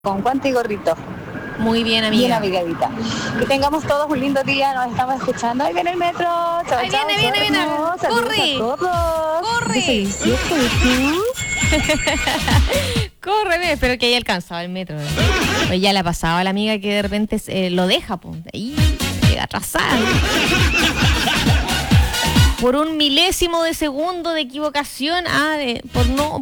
Con guante y gorrito. Muy bien, amiga. Bien abrigadita. Que tengamos todos un lindo día, nos estamos escuchando. Ahí viene el metro. Chao, Ahí chao. viene. Corre. Corre. Corre, espero que haya alcanzado el metro. Pues ya le ha pasado a la amiga que de repente lo deja, pues. Ahí llega atrasada. Por un milésimo de segundo de equivocación,